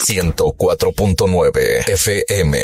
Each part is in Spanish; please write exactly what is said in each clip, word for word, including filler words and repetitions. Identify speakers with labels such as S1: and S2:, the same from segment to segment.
S1: ciento cuatro punto nueve F M.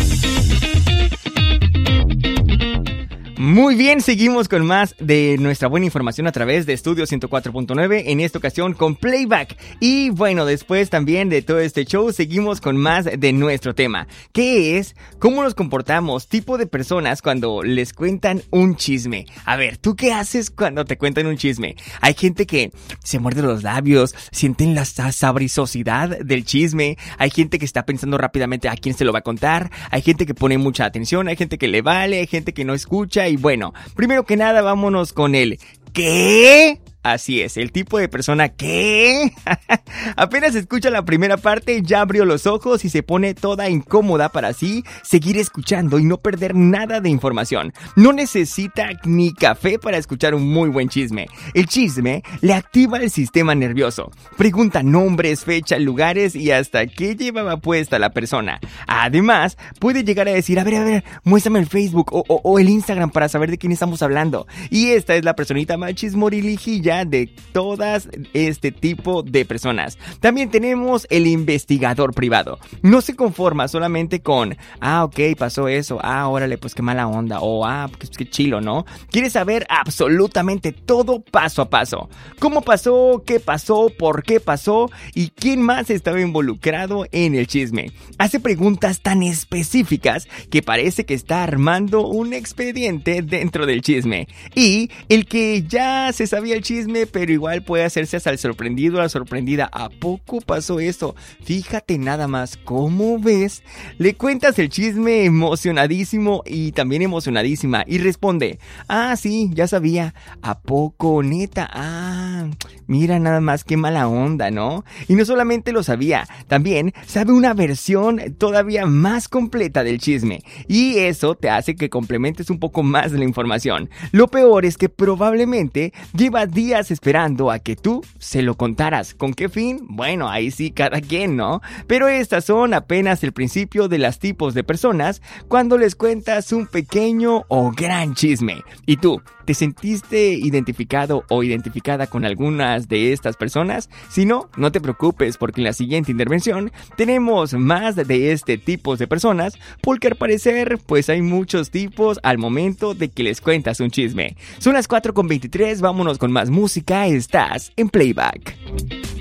S2: Muy bien, seguimos con más de nuestra buena información a través de Estudio ciento cuatro punto nueve, en esta ocasión con Playback. Y bueno, después también de todo este show, seguimos con más de nuestro tema, que es cómo nos comportamos, tipo de personas cuando les cuentan un chisme. A ver, ¿tú qué haces cuando te cuentan un chisme? Hay gente que se muerde los labios, sienten la sabrizosidad del chisme, hay gente que está pensando rápidamente a quién se lo va a contar, hay gente que pone mucha atención, hay gente que le vale, hay gente que no escucha. Y bueno, primero que nada, vámonos con el ¿qué? Así es, el tipo de persona que apenas escucha la primera parte, ya abrió los ojos y se pone toda incómoda para así seguir escuchando y no perder nada de información. No necesita ni café para escuchar un muy buen chisme. El chisme le activa el sistema nervioso. Pregunta nombres, fechas, lugares y hasta qué llevaba puesta la persona. Además, puede llegar a decir, a ver, a ver, muéstrame el Facebook o, o, o el Instagram para saber de quién estamos hablando. Y esta es la personita más chismorilijilla de todas este tipo de personas. También tenemos el investigador privado. No se conforma solamente con, ah, ok, pasó eso, ah, órale, pues qué mala onda, o ah, pues qué chilo, ¿no? Quiere saber absolutamente todo paso a paso. ¿Cómo pasó? ¿Qué pasó? ¿Por qué pasó? ¿Y quién más estaba involucrado en el chisme? Hace preguntas tan específicas que parece que está armando un expediente dentro del chisme. Y el que ya se sabía el chisme, pero igual puede hacerse hasta el sorprendido o la sorprendida. ¿A poco pasó eso? Fíjate nada más, ¿cómo ves? Le cuentas el chisme emocionadísimo y también emocionadísima y responde, ah, sí, ya sabía. ¿A poco, neta? Ah, mira nada más qué mala onda, ¿no? Y no solamente lo sabía, también sabe una versión todavía más completa del chisme. Y eso te hace que complementes un poco más de la información. Lo peor es que probablemente lleva días esperando a que tú se lo contaras. ¿Con qué fin? Bueno, ahí sí cada quien, ¿no? Pero estas son apenas el principio de los tipos de personas cuando les cuentas un pequeño o gran chisme. ¿Y tú, te sentiste identificado o identificada con algunas de estas personas? Si no, no te preocupes porque en la siguiente intervención tenemos más de este tipo de personas porque al parecer pues hay muchos tipos al momento de que les cuentas un chisme. Son las cuatro con veintitrés, vámonos con más música. Estás en Playback.